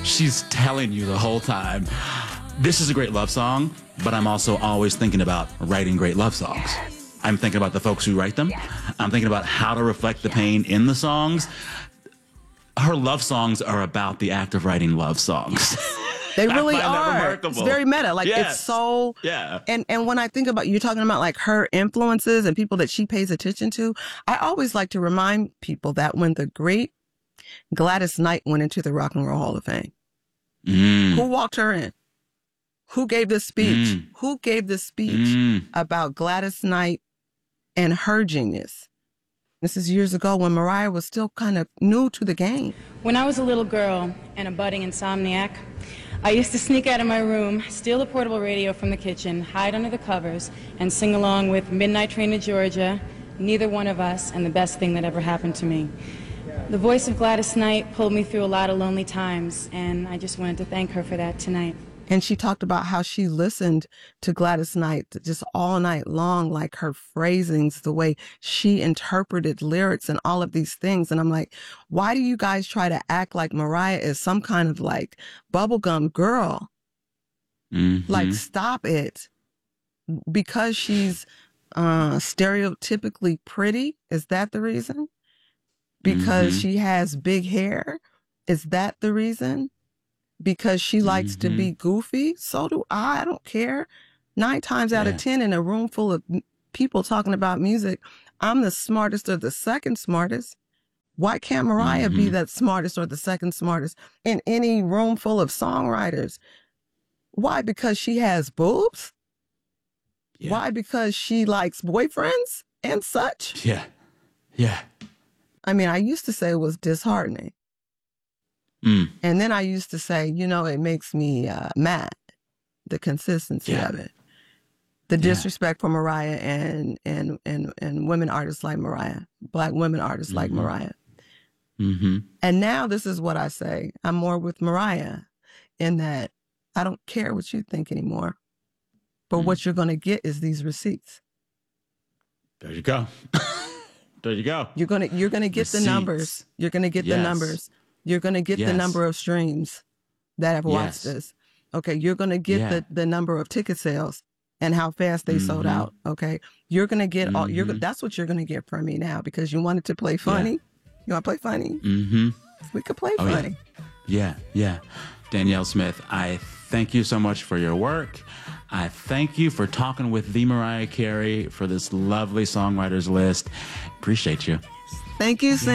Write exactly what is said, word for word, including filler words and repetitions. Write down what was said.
she's telling you the whole time. This is a great love song, but I'm also always thinking about writing great love songs. Yes. I'm thinking about the folks who write them. Yes. I'm thinking about how to reflect the yes. pain in the songs. Her love songs are about the act of writing love songs. They really are. It's very meta. Like, yes. it's so... Yeah. And, and when I think about, you're talking about, like, her influences and people that she pays attention to, I always like to remind people that when the great Gladys Knight went into the Rock and Roll Hall of Fame, mm. who walked her in? Who gave this speech? Mm. Who gave this speech mm. about Gladys Knight and her genius? This is years ago when Mariah was still kind of new to the game. When I was a little girl and a budding insomniac, I used to sneak out of my room, steal a portable radio from the kitchen, hide under the covers, and sing along with Midnight Train to Georgia, Neither One of Us, and The Best Thing That Ever Happened to Me. The voice of Gladys Knight pulled me through a lot of lonely times, and I just wanted to thank her for that tonight. And she talked about how she listened to Gladys Knight just all night long, like her phrasings, the way she interpreted lyrics and all of these things. And I'm like, why do you guys try to act like Mariah is some kind of like bubblegum girl? Mm-hmm. Like, stop it. Because she's uh, stereotypically pretty? Is that the reason? Because mm-hmm. she has big hair? Is that the reason? Because she likes mm-hmm. to be goofy? So do I. I don't care. Nine times out yeah. of ten in a room full of people talking about music, I'm the smartest or the second smartest. Why can't Mariah mm-hmm. be the smartest or the second smartest in any room full of songwriters? Why? Because she has boobs? Yeah. Why? Because she likes boyfriends and such? Yeah. Yeah. I mean, I used to say it was disheartening. Mm. And then I used to say, you know, it makes me uh, mad, the consistency yeah. of it. The disrespect yeah. for Mariah and, and, and, and women artists like Mariah, Black women artists mm-hmm. like Mariah. Mm-hmm. And now this is what I say. I'm more with Mariah in that I don't care what you think anymore. But mm. what you're going to get is these receipts. There you go. There you go. You're going to, you're going to get receipts. the numbers. You're going to get yes. the numbers. You're going to get yes. the number of streams that have watched yes. this. Okay. You're going to get yeah. the, the number of ticket sales and how fast they mm-hmm. sold out. Okay. You're going to get mm-hmm. all, you're, that's what you're going to get from me now because you wanted to play funny. Yeah. You want to play funny? Mm-hmm. We could play oh, funny. Yeah. yeah. Yeah. Danielle Smith, I thank you so much for your work. I thank you for talking with the Mariah Carey for this lovely songwriters list. Appreciate you. Thank you, Sam.